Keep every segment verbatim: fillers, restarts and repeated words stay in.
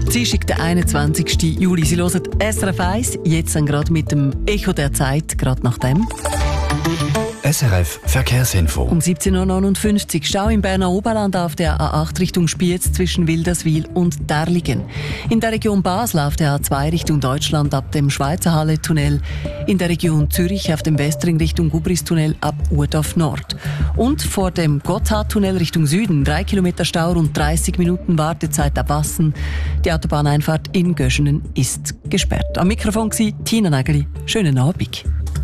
Dienstag, der einundzwanzigsten Juli. Sie hören S R F eins, jetzt dann gerade mit dem Echo der Zeit, gerade nach dem. S R F Verkehrsinfo. Um siebzehn Uhr neunundfünfzig Stau im Berner Oberland auf der A acht Richtung Spiez zwischen Wilderswil und Derligen. In der Region Basel auf der A zwei Richtung Deutschland ab dem Schweizer Halle-Tunnel. In der Region Zürich auf dem Westring Richtung Gubris-Tunnel ab Urdorf Nord. Und vor dem Gotthardtunnel Richtung Süden drei Kilometer Stau und dreißig Minuten Wartezeit ab Wassen. Die Autobahneinfahrt in Göschenen ist gesperrt. Am Mikrofon war Tina Nägeli. Schönen Abend.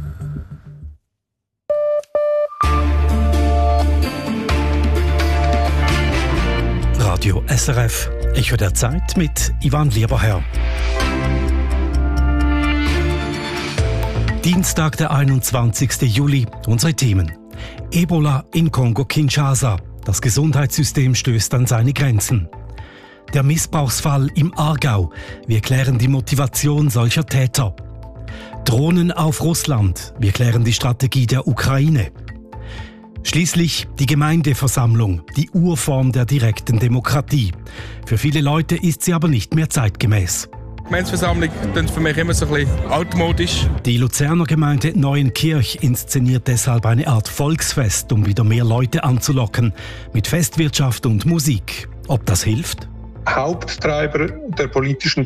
Radio S R F, Echo der Zeit mit Ivan Lieberherr. Dienstag, der einundzwanzigsten Juli, unsere Themen. Ebola in Kongo-Kinshasa. Das Gesundheitssystem stößt an seine Grenzen. Der Missbrauchsfall im Aargau. Wir klären die Motivation solcher Täter. Drohnen auf Russland. Wir klären die Strategie der Ukraine. Schließlich die Gemeindeversammlung, die Urform der direkten Demokratie. Für viele Leute ist sie aber nicht mehr zeitgemäß. Die Gemeindeversammlung klingt für mich immer so ein bisschen altmodisch. Die Luzerner Gemeinde Neuenkirch inszeniert deshalb eine Art Volksfest, um wieder mehr Leute anzulocken, mit Festwirtschaft und Musik. Ob das hilft? Haupttreiber der politischen